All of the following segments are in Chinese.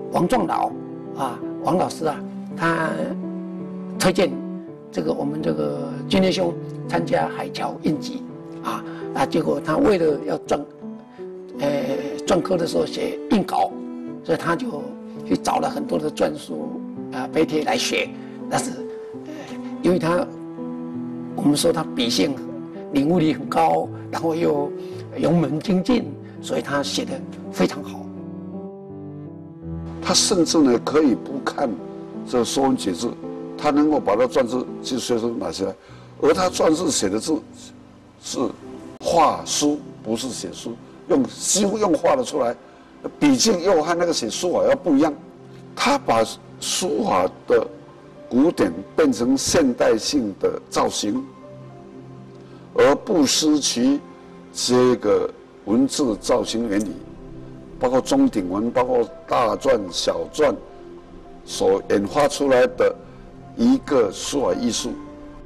王壮老王老师他推荐我们这个金天兄参加海桥印集结果他为了要篆刻的时候写印稿，所以他就去找了很多的篆书碑帖来学。但是因为我们说他笔性领悟力很高，然后又勇猛精进，所以他写得非常好。 他甚至呢可以不看这个《说文解字》，他能够把它篆字就随手拿起来，而他篆字写的字是画书，不是写书，几乎用画的出来，笔劲又和那个写书法要不一样。他把书法的古典变成现代性的造型，而不失去这个文字造型原理，包括钟鼎文，包括大篆、小篆所演化出来的一个书法艺术。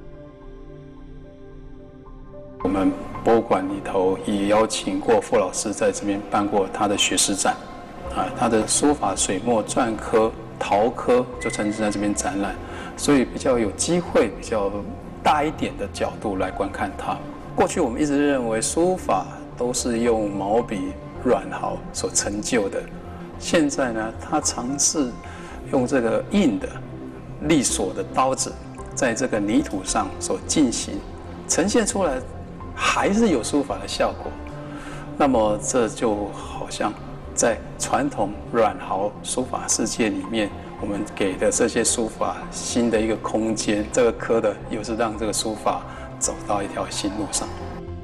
我们博物馆里头也邀请过傅老师在这边办过他的学士展，他的书法、水墨、篆刻、陶刻就曾经在这边展览，所以比较有机会、比较大一点的角度来观看它。过去我们一直认为书法都是用毛笔、软毫所成就的，现在呢，他尝试用这个硬的、利索的刀子，在这个泥土上所进行，呈现出来还是有书法的效果。那么这就好像在传统软毫书法世界里面，我们给的这些书法新的一个空间，这个刻的又是让这个书法走到一条新路上。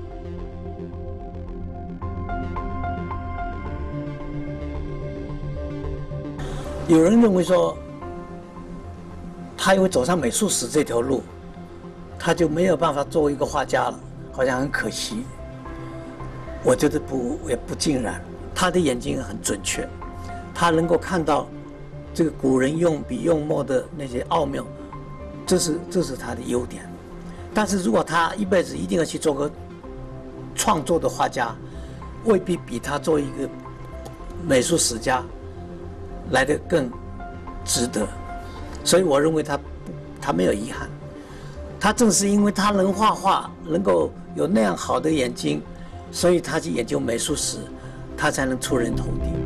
有人认为说，他因为走上美术史这条路，他就没有办法作为一个画家了，好像很可惜。我觉得也不尽然，他的眼睛很准确，他能够看到这个古人用笔用墨的那些奥妙，这是他的优点。但是如果他一辈子一定要去做个创作的画家，未必比他做一个美术史家来得更值得。所以我认为他没有遗憾，他正是因为他能画画，能够有那样好的眼睛，所以他去研究美术史，他才能出人头地。